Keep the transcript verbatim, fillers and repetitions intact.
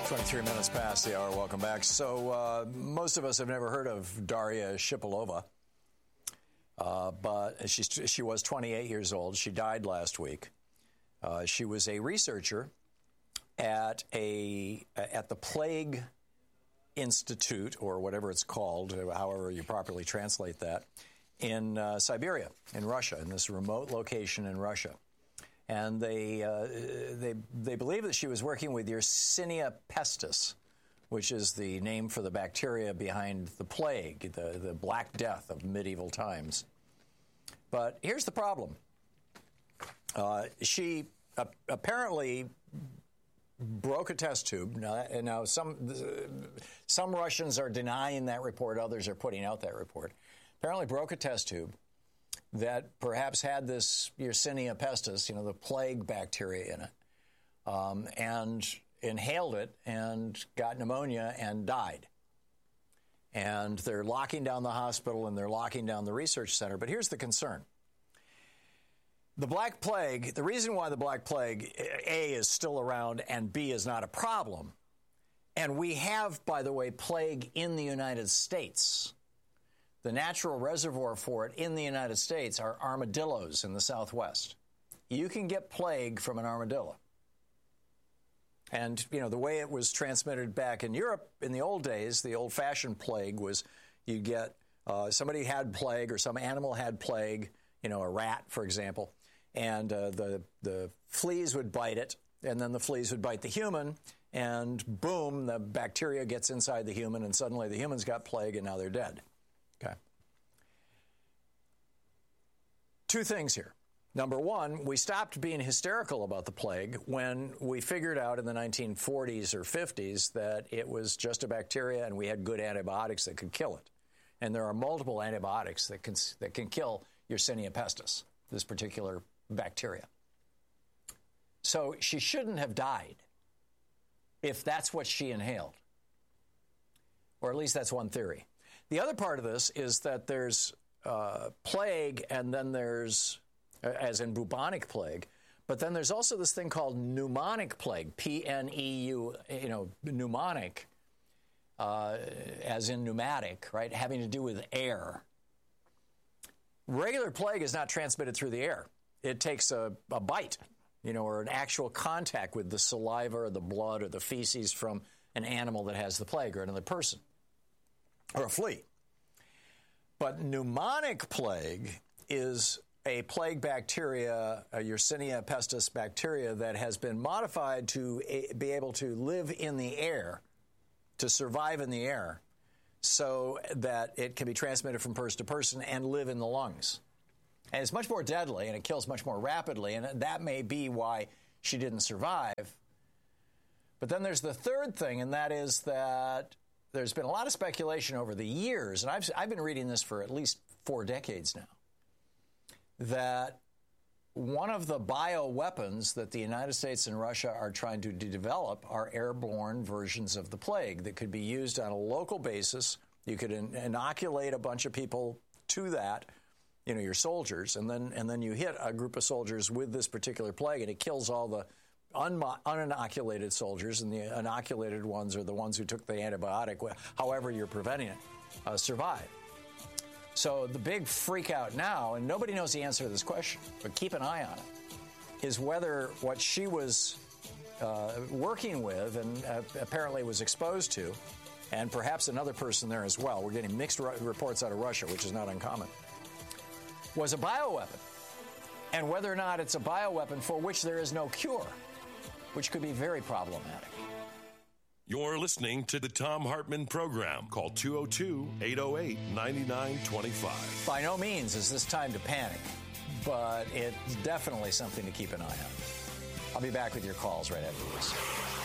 twenty-three minutes past the hour. Welcome back. So uh, most of us have never heard of Daria Shipilova, uh, but she, she was twenty-eight years old. She died last week. Uh, she was a researcher at a at the Plague Institute, or whatever it's called, however you properly translate that, in uh, Siberia, in Russia, in this remote location in Russia. And they uh, they they believe that she was working with Yersinia pestis, which is the name for the bacteria behind the plague, the, the Black Death of medieval times. But here's the problem. Uh, she uh, apparently broke a test tube. Now, now some, some Russians are denying that report. Others are putting out that report. Apparently broke a test tube that perhaps had this Yersinia pestis, you know, the plague bacteria in it, um, and inhaled it and got pneumonia and died. And they're locking down the hospital and they're locking down the research center. But here's the concern. The Black Plague, the reason why the Black Plague, A, is still around and B, is not a problem. And we have, by the way, plague in the United States. The natural reservoir for it in the United States are armadillos in the Southwest. You can get plague from an armadillo. And, you know, the way it was transmitted back in Europe in the old days, the old-fashioned plague was you get uh, somebody had plague or some animal had plague, you know, a rat, for example, and uh, the, the fleas would bite it, and then the fleas would bite the human, and boom, the bacteria gets inside the human, and suddenly the human's got plague, and now they're dead. Okay. Two things here. Number one, we stopped being hysterical about the plague when we figured out in the nineteen forties or fifties that it was just a bacteria and we had good antibiotics that could kill it. And there are multiple antibiotics that can that can kill Yersinia pestis, this particular bacteria. So she shouldn't have died if that's what she inhaled. Or at least that's one theory. The other part of this is that there's uh, plague, and then there's, as in bubonic plague, but then there's also this thing called pneumonic plague, P N E U, you know, pneumonic, uh, as in pneumatic, right, having to do with air. Regular plague is not transmitted through the air. It takes a, a bite, you know, or an actual contact with the saliva or the blood or the feces from an animal that has the plague or another person. Or a flea. But pneumonic plague is a plague bacteria, a Yersinia pestis bacteria, that has been modified to a, be able to live in the air, to survive in the air, so that it can be transmitted from person to person and live in the lungs. And it's much more deadly, and it kills much more rapidly, and that may be why she didn't survive. But then there's the third thing, and that is that there's been a lot of speculation over the years, and I've, I've been reading this for at least four decades now, that one of the bioweapons that the United States and Russia are trying to develop are airborne versions of the plague that could be used on a local basis. You could in- inoculate a bunch of people to that, you know, your soldiers, and then and then you hit a group of soldiers with this particular plague, and it kills all the Unmo- uninoculated soldiers, and the inoculated ones are the ones who took the antibiotic, however you're preventing it, uh, survive. So the big freak out now, and nobody knows the answer to this question, but keep an eye on it, is whether what she was uh, working with and uh, apparently was exposed to, and perhaps another person there as well, we're getting mixed re- reports out of Russia, which is not uncommon, was a bioweapon. And whether or not it's a bioweapon for which there is no cure, which could be very problematic. You're listening to the Thom Hartmann Program. Call two oh two, eight oh eight, nine nine two five. By no means is this time to panic, but it's definitely something to keep an eye on. I'll be back with your calls right after this.